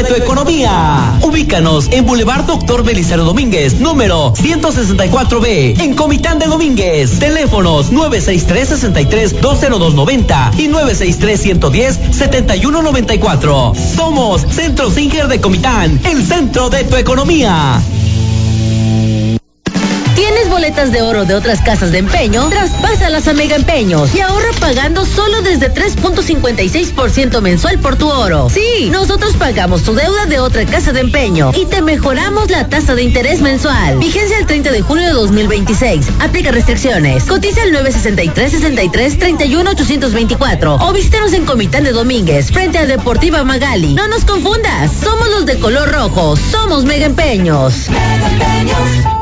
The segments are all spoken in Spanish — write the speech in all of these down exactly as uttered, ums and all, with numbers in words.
tu economía. Ubícanos en Boulevard Doctor Belisario Domínguez, número ciento sesenta y cuatro B, en Comitán de Domínguez. Teléfonos nueve seis tres, seis tres, dos cero dos nueve cero y nueve seis tres, uno uno cero, siete uno nueve cuatro. Somos Centro Singer de Comitán, el centro de tu economía. ¿Tienes boletas de oro de otras casas de empeño? Traspásalas a Mega Empeños y ahorra pagando solo desde tres punto cincuenta y seis por ciento mensual por tu oro. Sí, nosotros pagamos tu deuda de otra casa de empeño y te mejoramos la tasa de interés mensual. Vigencia el treinta de junio de dos mil veintiséis. Aplica restricciones. Cotiza al nueve seis tres, seis tres, tres uno ocho dos cuatro o visítanos en Comitán de Domínguez, frente a Deportiva Magali. No nos confundas, somos los de color rojo, somos Mega Empeños. Mega Empeños.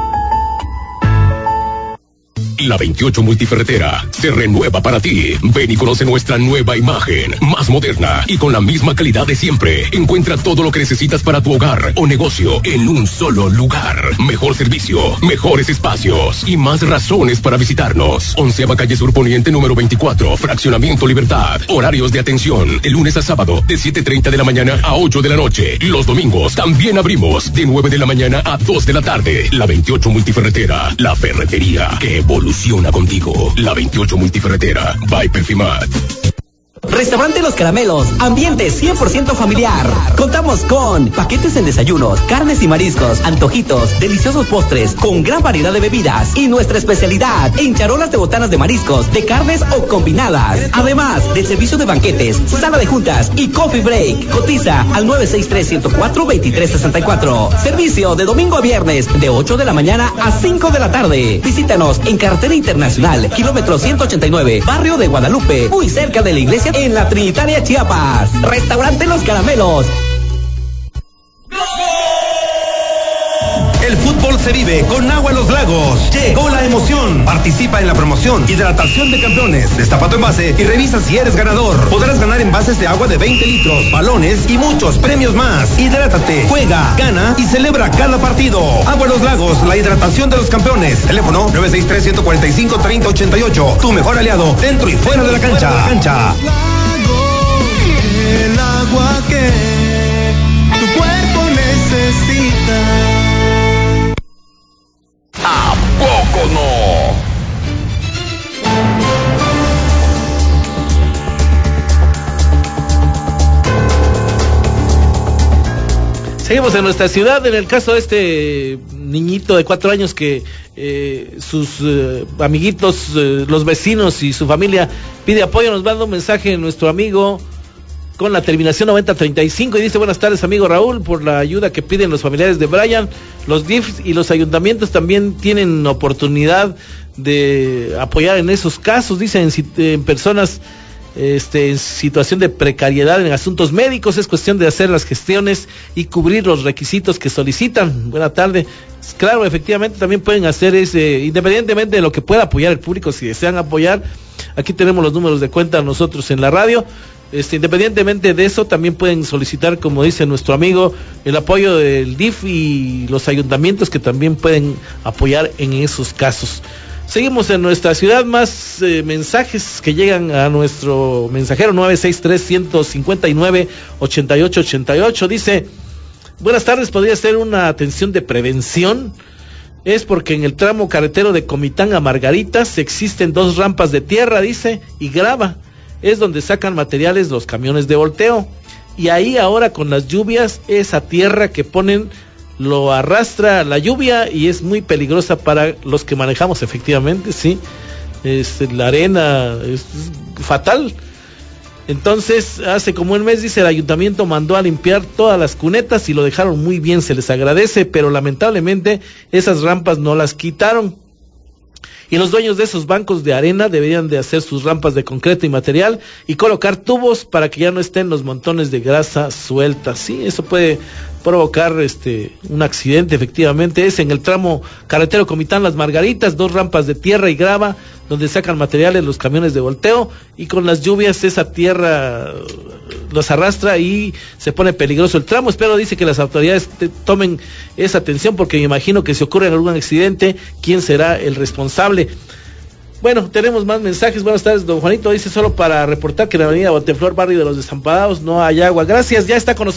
La veintiocho Multiferretera se renueva para ti. Ven y conoce nuestra nueva imagen, más moderna y con la misma calidad de siempre. Encuentra todo lo que necesitas para tu hogar o negocio en un solo lugar. Mejor servicio, mejores espacios y más razones para visitarnos. Onceava Calle Sur Poniente número veinticuatro, Fraccionamiento Libertad. Horarios de atención, de lunes a sábado, de siete treinta de la mañana a ocho de la noche. Los domingos también abrimos, de nueve de la mañana a dos de la tarde. La veintiocho Multiferretera, la ferretería que evoluciona. Evoluciona contigo. La veintiocho Multiferretera by Perfimat. Restaurante Los Caramelos, ambiente cien por ciento familiar. Contamos con paquetes en desayunos, carnes y mariscos, antojitos, deliciosos postres, con gran variedad de bebidas y nuestra especialidad en charolas de botanas de mariscos, de carnes o combinadas. Además del servicio de banquetes, sala de juntas y coffee break. Cotiza al nueve seis tres, uno cuatro, dos tres seis cuatro. Servicio de domingo a viernes de ocho de la mañana a cinco de la tarde. Visítanos en Carretera Internacional, kilómetro ciento ochenta y nueve, barrio de Guadalupe, muy cerca de la iglesia en la Trinitaria, Chiapas. Restaurante Los Caramelos. El fútbol se vive con Agua Los Lagos. Llegó la emoción. Participa en la promoción Hidratación de Campeones. Destapa tu envase y revisa si eres ganador. Podrás ganar envases de agua de veinte litros, balones y muchos premios más. Hidrátate, juega, gana y celebra cada partido. Agua Los Lagos, la hidratación de los campeones. Teléfono nueve seis tres, uno cuatro cinco, tres cero ocho ocho. Tu mejor aliado dentro y fuera de la cancha. cancha. El agua que tu cuerpo necesita. ¿A poco no? Seguimos en nuestra ciudad. En el caso de este niñito de cuatro años que eh, sus eh, amiguitos, eh, los vecinos y su familia pide apoyo, nos manda un mensaje nuestro amigo con la terminación noventa treinta y cinco y dice: buenas tardes, amigo Raúl, por la ayuda que piden los familiares de Brian. Los D I Fs y los ayuntamientos también tienen oportunidad de apoyar en esos casos, dicen, en, en personas este, en situación de precariedad en asuntos médicos. Es cuestión de hacer las gestiones y cubrir los requisitos que solicitan. Buena tarde. Claro, efectivamente también pueden hacer ese, independientemente de lo que pueda apoyar el público, si desean apoyar, aquí tenemos los números de cuenta nosotros en la radio. Este, independientemente de eso, también pueden solicitar, como dice nuestro amigo, el apoyo del D I F y los ayuntamientos, que también pueden apoyar en esos casos. Seguimos en nuestra ciudad, más eh, mensajes que llegan a nuestro mensajero nueve seis tres, uno cinco nueve, ocho ocho ocho ocho. Dice: buenas tardes, ¿podría ser una atención de prevención? Es porque en el tramo carretero de Comitán a Margaritas existen dos rampas de tierra, dice, y grava. Es donde sacan materiales los camiones de volteo, y ahí ahora con las lluvias esa tierra que ponen lo arrastra la lluvia y es muy peligrosa para los que manejamos, efectivamente, sí, es, la arena es fatal. Entonces hace como un mes, dice, el ayuntamiento mandó a limpiar todas las cunetas y lo dejaron muy bien, se les agradece, pero lamentablemente esas rampas no las quitaron. Y los dueños de esos bancos de arena deberían de hacer sus rampas de concreto y material y colocar tubos para que ya no estén los montones de grasa suelta. Sí, eso puede provocar este un accidente, efectivamente. Es en el tramo carretero Comitán Las Margaritas, dos rampas de tierra y grava donde sacan materiales los camiones de volteo, y con las lluvias esa tierra los arrastra y se pone peligroso el tramo. Espero, dice, que las autoridades te tomen esa atención, porque me imagino que si ocurre algún accidente, ¿quién será el responsable? Bueno, tenemos más mensajes. Buenas tardes, don Juanito. Dice: solo para reportar que en la avenida Bonteflor, barrio de los Desamparados, no hay agua. Gracias, ya está con nosotros